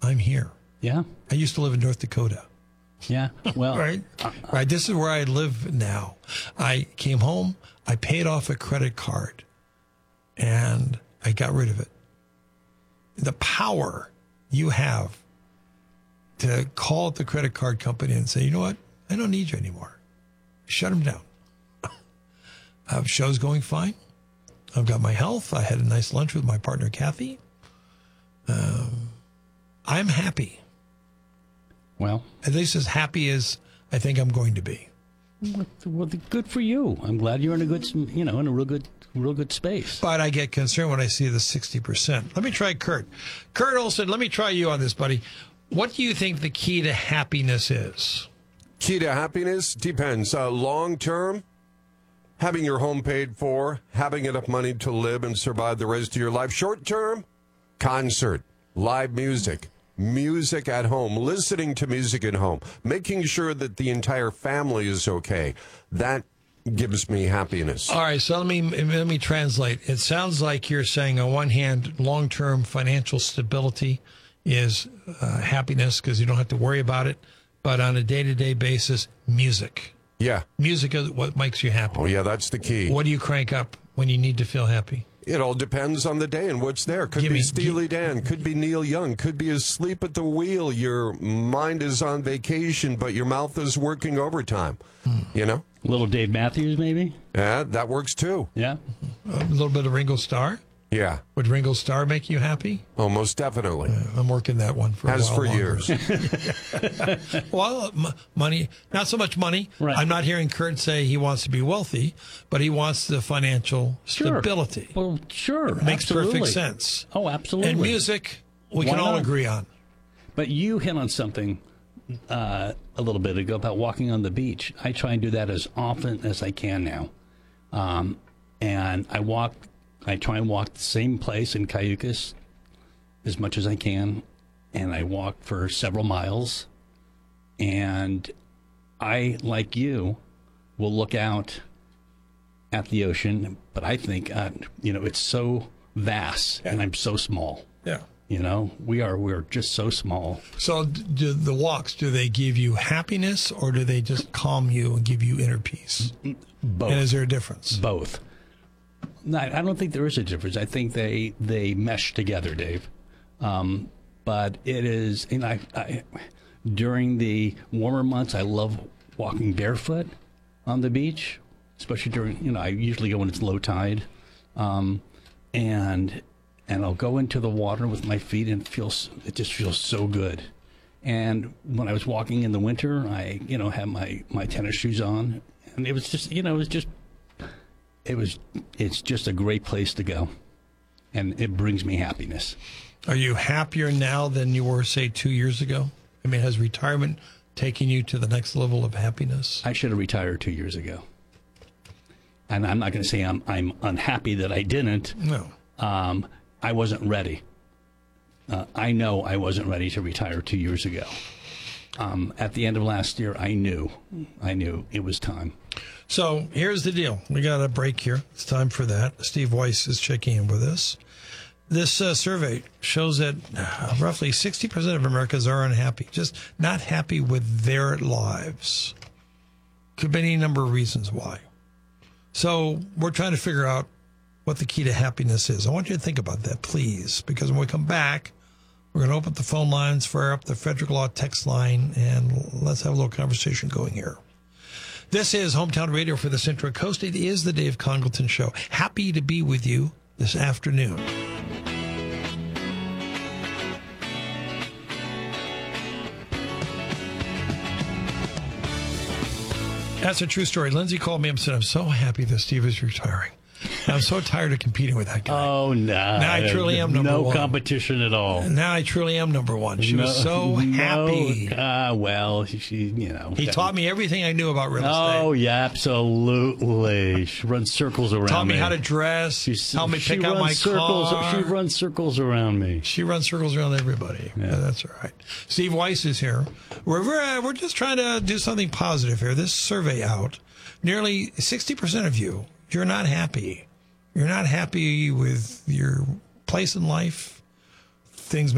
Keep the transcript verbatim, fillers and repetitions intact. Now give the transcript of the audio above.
I'm here. Yeah. I used to live in North Dakota. Yeah. Well, right. Uh, right. This is where I live now. I came home. I paid off a credit card, and I got rid of it. The power you have to call up the credit card company and say, you know what? I don't need you anymore. Shut them down. I have shows going fine. I've got my health. I had a nice lunch with my partner, Kathy. Um, I'm happy. Well, at least as happy as I think I'm going to be. Well, good for you. I'm glad you're in a good, you know, in a real good, real good space. But I get concerned when I see the sixty percent. Let me try Kurt. Kurt Olson, let me try you on this, buddy. What do you think the key to happiness is? Key to happiness depends. Uh, long term, having your home paid for, having enough money to live and survive the rest of your life. Short term, concert, live music. Music at home, listening to music at home, making sure that the entire family is okay. That gives me happiness. All right, so let me let me translate. It sounds like you're saying, on one hand, long-term financial stability is uh, happiness because you don't have to worry about it. But on a day-to-day basis, music. Yeah. Music is what makes you happy. Oh, yeah, that's the key. What do you crank up when you need to feel happy? It all depends on the day and what's there. Could give be me, Steely Dan, could be Neil Young, could be asleep at the wheel. Your mind is on vacation, but your mouth is working overtime. Hmm. You know? A little Dave Matthews, maybe? Yeah, that works too. Yeah. A little bit of Ringo Starr? Yeah. Would Ringo Starr make you happy? Oh, most definitely. Uh, I'm working that one for Has a while for longer. years. Well, m- money, not so much money. Right. I'm not hearing Kurt say he wants to be wealthy, but he wants the financial Sure. stability. Well, sure. It makes absolutely. perfect sense. Oh, absolutely. And music, we Why can all not? agree on. But you hit on something uh, a little bit ago about walking on the beach. I try and do that as often as I can now. Um, and I walk, I try and walk the same place in Cayucas as much as I can. And I walk for several miles. And I, like you, will look out at the ocean. But I think, uh, you know, it's so vast and I'm so small. Yeah. You know, we are we're just so small. So do the walks, do they give you happiness or do they just calm you and give you inner peace? Both. And is there a difference? Both. No, I don't think there is a difference. I think they, they mesh together, Dave. Um, but it is, you know, I, I, during the warmer months, I love walking barefoot on the beach, especially during, you know, I usually go when it's low tide. Um, and... And I'll go into the water with my feet, and it feels it just feels so good. And when I was walking in the winter, I you know had my, my tennis shoes on, and it was just you know it was just it was it's just a great place to go, and it brings me happiness. Are you happier now than you were, say, two years ago? I mean, has retirement taken you to the next level of happiness? I should have retired two years ago, and I'm not going to say I'm I'm unhappy that I didn't. No. Um, I wasn't ready. Uh, I know I wasn't ready to retire two years ago. Um, at the end of last year, I knew. I knew it was time. So here's the deal. We got a break here. It's time for that. Steve Weiss is checking in with us. This uh, survey shows that uh, roughly sixty percent of Americans are unhappy, just not happy with their lives. Could be any number of reasons why. So we're trying to figure out what the key to happiness is. I want you to think about that, please, because when we come back, we're going to open up the phone lines, fire up the Frederick Law text line, and let's have a little conversation going here. This is Hometown Radio for the Central Coast. It is the Dave Congleton Show. Happy to be with you this afternoon. That's a true story. Lindsay called me and said, I'm so happy that Steve is retiring. I'm so tired of competing with that guy. Oh, no. Now I truly am number no one. No competition at all. Now I truly am number one. She no, was so happy. No, uh, well, she, she, you know. He taught me everything I knew about real estate. Oh, yeah, absolutely. She runs circles around me. Taught me how to dress. She's, helped me pick out my circles, car. She runs circles around me. She runs circles around everybody. Yeah. Yeah, that's all right. Steve Weiss is here. We're, we're, uh, we're just trying to do something positive here. This survey out, nearly sixty percent of you, you're not happy. You're not happy with your place in life. Things